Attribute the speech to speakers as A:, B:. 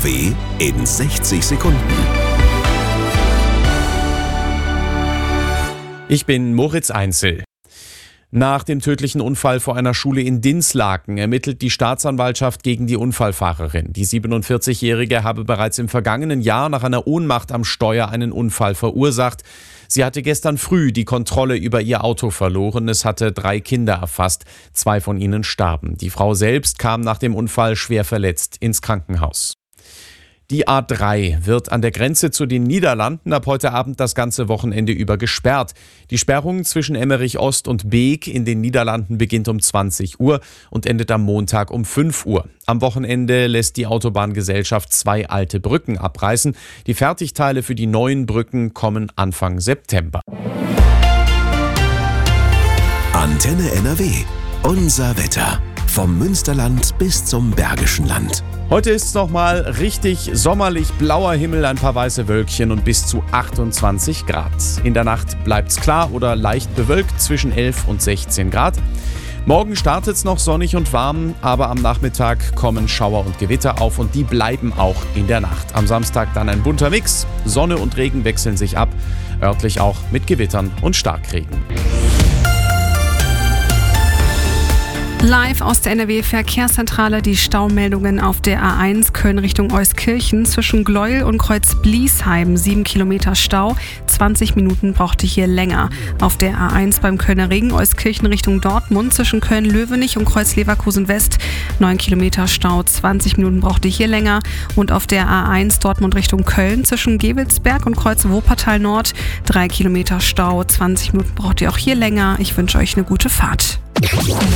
A: NRW in 60 Sekunden.
B: Ich bin Moritz Einzel. Nach dem tödlichen Unfall vor einer Schule in Dinslaken ermittelt die Staatsanwaltschaft gegen die Unfallfahrerin. Die 47-Jährige habe bereits im vergangenen Jahr nach einer Ohnmacht am Steuer einen Unfall verursacht. Sie hatte gestern früh die Kontrolle über ihr Auto verloren. Es hatte 3 Kinder erfasst. 2 von ihnen starben. Die Frau selbst kam nach dem Unfall schwer verletzt ins Krankenhaus. Die A3 wird an der Grenze zu den Niederlanden ab heute Abend das ganze Wochenende über gesperrt. Die Sperrung zwischen Emmerich Ost und Beek in den Niederlanden beginnt um 20 Uhr und endet am Montag um 5 Uhr. Am Wochenende lässt die Autobahngesellschaft 2 alte Brücken abreißen. Die Fertigteile für die neuen Brücken kommen Anfang September.
A: Antenne NRW. Unser Wetter. Vom Münsterland bis zum Bergischen Land.
B: Heute ist es nochmal richtig sommerlich, blauer Himmel, ein paar weiße Wölkchen und bis zu 28 Grad. In der Nacht bleibt es klar oder leicht bewölkt zwischen 11 und 16 Grad. Morgen startet es noch sonnig und warm, aber am Nachmittag kommen Schauer und Gewitter auf und die bleiben auch in der Nacht. Am Samstag dann ein bunter Mix. Sonne und Regen wechseln sich ab, örtlich auch mit Gewittern und Starkregen.
C: Live aus der NRW-Verkehrszentrale die Staumeldungen auf der A1 Köln Richtung Euskirchen zwischen Gleuel und Kreuz-Bliesheim. 7 Kilometer Stau, 20 Minuten brauchte hier länger. Auf der A1 beim Kölner Ring Euskirchen Richtung Dortmund zwischen Köln-Löwenich und Kreuz-Leverkusen West. 9 Kilometer Stau, 20 Minuten brauchte hier länger. Und auf der A1 Dortmund Richtung Köln zwischen Gewelsberg und Kreuz-Wuppertal Nord. 3 Kilometer Stau, 20 Minuten braucht ihr auch hier länger. Ich wünsche euch eine gute Fahrt.